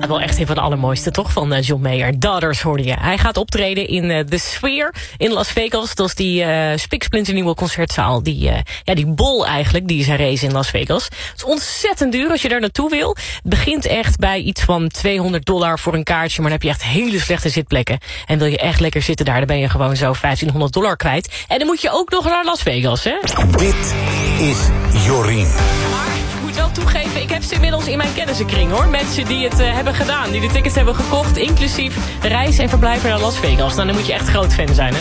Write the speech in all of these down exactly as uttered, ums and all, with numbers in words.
Wel echt een van de allermooiste, toch? Van uh, John Mayer. Daughters hoorde je. Hij gaat optreden in uh, The Sphere in Las Vegas. Dat is die uh, spiksplinternieuwe concertzaal. Die, uh, ja, die bol eigenlijk, die is een race in Las Vegas. Het is ontzettend duur als je daar naartoe wil. Het begint echt bij iets van tweehonderd dollar voor een kaartje. Maar dan heb je echt hele slechte zitplekken. En wil je echt lekker zitten daar, dan ben je gewoon zo vijftienhonderd dollar kwijt. En dan moet je ook nog naar Las Vegas, hè? Dit is Jorien. Ik moet wel toegeven, ik heb ze inmiddels in mijn kennissenkring, hoor. Mensen die het uh, hebben gedaan, die de tickets hebben gekocht, inclusief reis en verblijf naar Las Vegas. Nou, dan moet je echt groot fan zijn, hè.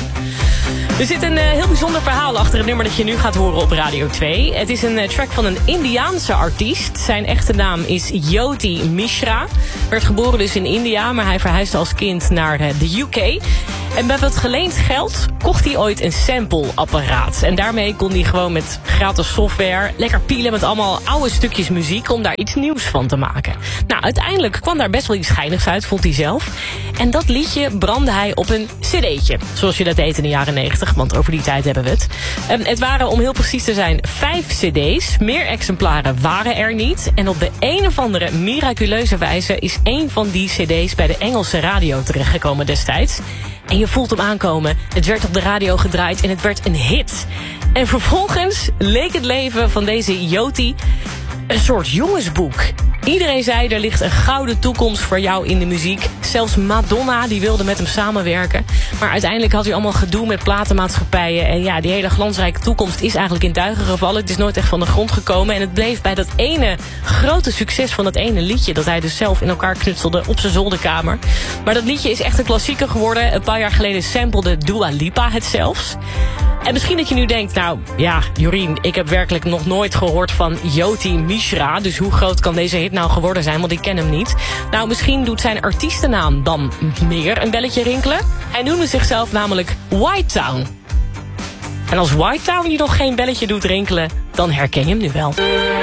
Er zit een uh, heel bijzonder verhaal achter het nummer dat je nu gaat horen op Radio twee. Het is een uh, track van een Indiaanse artiest. Zijn echte naam is Jyoti Mishra. Werd geboren dus in India, maar hij verhuisde als kind naar uh, de U K. En met wat geleend geld kocht hij ooit een sampleapparaat. En daarmee kon hij gewoon met gratis software lekker pielen met allemaal oude stukjes muziek om daar iets nieuws van te maken. Nou, uiteindelijk kwam daar best wel iets geinigs uit, vond hij zelf. En dat liedje brandde hij op een cd'tje. Zoals je dat deed in de jaren negentig, want over die tijd hebben we het. Um, het waren, om heel precies te zijn, vijf cd's. Meer exemplaren waren er niet. En op de een of andere miraculeuze wijze is één van die cd's bij de Engelse radio terechtgekomen destijds. En je voelt hem aankomen. Het werd op de radio gedraaid en het werd een hit. En vervolgens leek het leven van deze Jyoti een soort jongensboek. Iedereen zei, er ligt een gouden toekomst voor jou in de muziek. Zelfs Madonna die wilde met hem samenwerken. Maar uiteindelijk had hij allemaal gedoe met platenmaatschappijen. En ja, die hele glansrijke toekomst is eigenlijk in duigen gevallen. Het is nooit echt van de grond gekomen. En het bleef bij dat ene grote succes van dat ene liedje dat hij dus zelf in elkaar knutselde op zijn zolderkamer. Maar dat liedje is echt een klassieker geworden. Een paar jaar geleden samplede Dua Lipa het zelfs. En misschien dat je nu denkt, nou ja, Jorien, ik heb werkelijk nog nooit gehoord van Jyoti Mishra. Dus hoe groot kan deze hit nou geworden zijn, want ik ken hem niet. Nou, misschien doet zijn artiestennaam dan meer een belletje rinkelen. Hij noemde zichzelf namelijk White Town. En als White Town je nog geen belletje doet rinkelen, dan herken je hem nu wel.